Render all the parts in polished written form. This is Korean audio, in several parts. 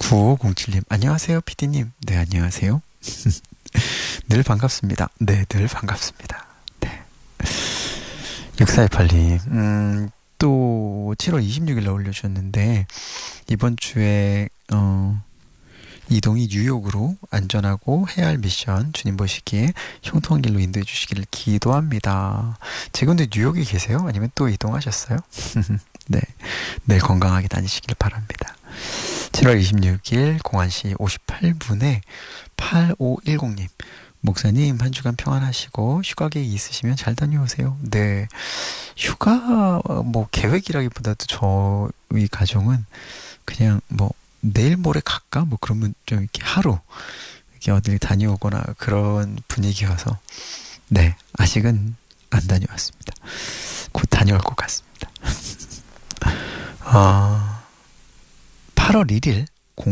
9507님, 안녕하세요, 피디님. 네, 안녕하세요. 늘 반갑습니다. 네, 늘 반갑습니다. 네. 6428님, 또 7월 26일에 올려주셨는데, 이번 주에, 이동이 뉴욕으로 안전하고 해야 할 미션 주님 보시기에 형통한 길로 인도해 주시기를 기도합니다. 지금도 뉴욕에 계세요? 아니면 또 이동하셨어요? 네, 늘 건강하게 다니시길 바랍니다. 7월 26일 01시 58분에 8510님, 목사님 한 주간 평안하시고 휴가 계획 있으시면 잘 다녀오세요. 네, 휴가 뭐 계획이라기보다도 저희 가정은 그냥 뭐 내일 모레 갈까? 뭐 그러면 좀 이렇게 하루 이렇게 어딜 다녀오거나 그런 분위기여서 네, 아직은 안 다녀왔습니다. 곧 다녀올 것 같습니다. 8월 1일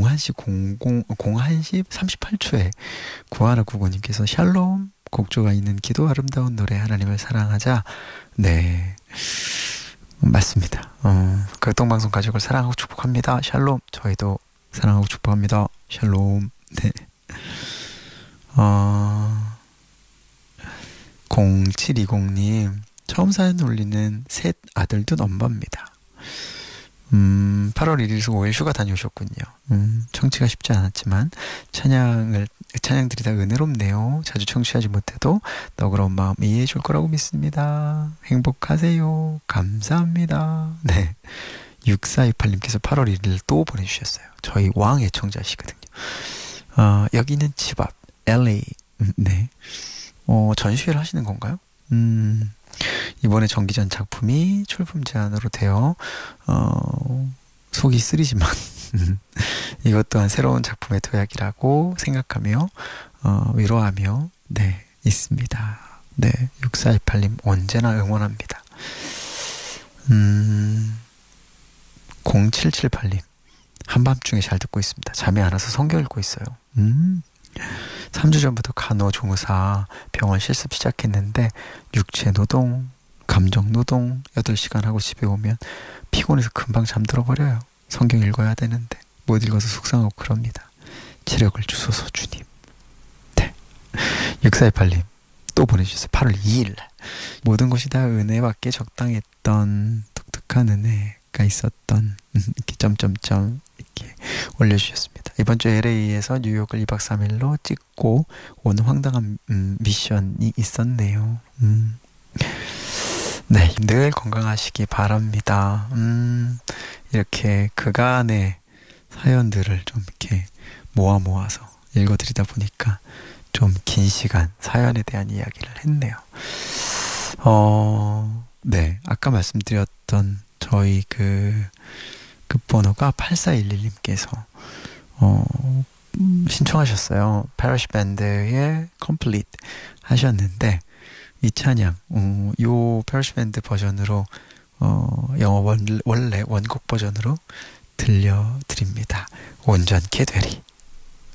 01시 38초에 구하라 구고님께서 샬롬 곡조가 있는 기도 아름다운 노래 하나님을 사랑하자. 네, 맞습니다. 극동방송 가족을 사랑하고 축복합니다. 샬롬. 저희도 사랑하고 축복합니다. 샬롬. 네. 0720님, 처음 사연 올리는 셋 아들 둔 엄마입니다. 8월 1일에서 5일 휴가 다녀오셨군요. 청취가 쉽지 않았지만 찬양들이 다 은혜롭네요. 자주 청취하지 못해도 너그러운 마음 이해해 줄 거라고 믿습니다. 행복하세요. 감사합니다. 네, 6428님께서 8월 1일 또 보내주셨어요. 저희 왕 애청자시거든요. 여기는 집 앞 LA. 네. 전시회를 하시는 건가요? 이번에 정기전 작품이 출품 제한으로 되어 속이 쓰리지만 이것 또한 새로운 작품의 도약이라고 생각하며 위로하며 네, 있습니다. 네, 6428님 언제나 응원합니다. 0778님, 한밤중에 잘 듣고 있습니다. 잠이 안 와서 성경 읽고 있어요. 3주 전부터 간호조무사 병원 실습 시작했는데 육체 노동, 감정 노동 8시간 하고 집에 오면 피곤해서 금방 잠들어 버려요. 성경 읽어야 되는데 못 읽어서 속상하고 그럽니다. 체력을 주소서 주님. 네, 6428님 또 보내주셨어요. 8월 2일 모든 것이 다 은혜밖에 적당했던 독특한 은혜가 있었던 이렇게 점점점 이렇게 올려주셨습니다. 이번 주 LA에서 뉴욕을 2박 3일로 찍고 온 황당한 미션이 있었네요. 네, 늘 건강하시기 바랍니다. 이렇게 그간의 사연들을 좀 이렇게 모아서 읽어드리다 보니까 좀 긴 시간 사연에 대한 이야기를 했네요. 네, 아까 말씀드렸던 저희 끝번호가 8411님께서 신청하셨어요. 파라시 밴드의 Complete 하셨는데 이 찬양 요 파라시 밴드 버전으로 영어 원래 원곡 버전으로 들려드립니다. 온전케 되리.